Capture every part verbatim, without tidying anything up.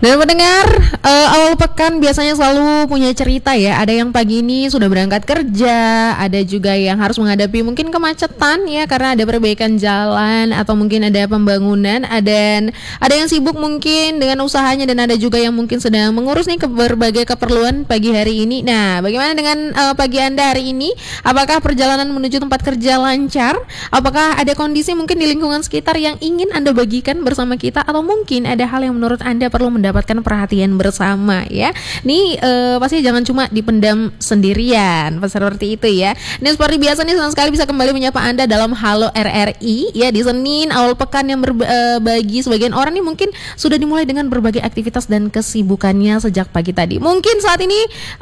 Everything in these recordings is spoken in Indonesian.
Dan pendengar, uh, awal pekan biasanya selalu punya cerita ya. Ada yang pagi ini sudah berangkat kerja, ada juga yang harus menghadapi mungkin kemacetan ya karena ada perbaikan jalan atau mungkin ada pembangunan. Ada ada yang sibuk mungkin dengan usahanya dan ada juga yang mungkin sedang mengurus nih ke berbagai keperluan pagi hari ini. Nah, bagaimana dengan uh, pagi Anda hari ini? Apakah perjalanan menuju tempat kerja lancar? Apakah ada kondisi mungkin di lingkungan sekitar yang ingin Anda bagikan bersama kita atau mungkin ada hal yang menurut Anda perlu mendapatkan perhatian bersama ya. Nih uh, pasti jangan cuma dipendam sendirian seperti itu ya. Ini seperti biasa nih senang sekali bisa kembali menyapa Anda dalam Halo R R I ya di Senin awal pekan yang berbagi sebagian orang nih mungkin sudah dimulai dengan berbagai aktivitas dan kesibukannya sejak pagi tadi. Mungkin saat ini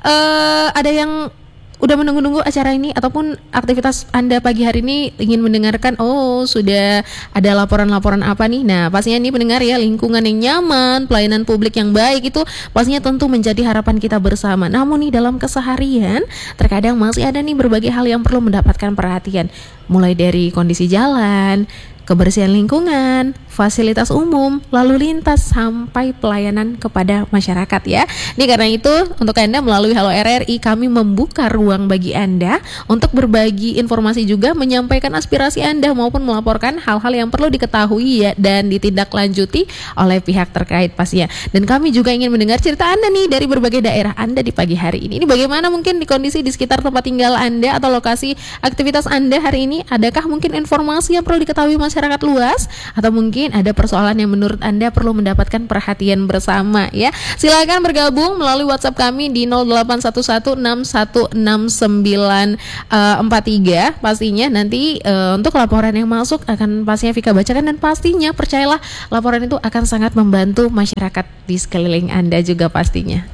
uh, ada yang udah menunggu-nunggu acara ini ataupun aktivitas Anda pagi hari ini ingin mendengarkan, oh sudah ada laporan-laporan apa nih. Nah pastinya ini pendengar ya, lingkungan yang nyaman, pelayanan publik yang baik itu pastinya tentu menjadi harapan kita bersama. Namun nih dalam keseharian terkadang masih ada nih berbagai hal yang perlu mendapatkan perhatian, mulai dari kondisi jalan, kebersihan lingkungan, fasilitas umum, lalu lintas sampai pelayanan kepada masyarakat ya. Ini karena itu untuk Anda melalui Halo R R I kami membuka ruang bagi Anda untuk berbagi informasi juga, menyampaikan aspirasi Anda maupun melaporkan hal-hal yang perlu diketahui ya dan ditindaklanjuti oleh pihak terkait pastinya. Dan kami juga ingin mendengar cerita Anda nih dari berbagai daerah Anda di pagi hari ini. Ini bagaimana mungkin di kondisi di sekitar tempat tinggal Anda atau lokasi aktivitas Anda hari ini? Adakah mungkin informasi yang perlu diketahui masyarakat masyarakat luas atau mungkin ada persoalan yang menurut Anda perlu mendapatkan perhatian bersama ya. Silakan bergabung melalui WhatsApp kami di nol delapan satu satu enam satu enam sembilan empat tiga. Pastinya nanti uh, untuk laporan yang masuk akan pastinya Vika bacakan dan pastinya percayalah laporan itu akan sangat membantu masyarakat di sekeliling Anda juga pastinya.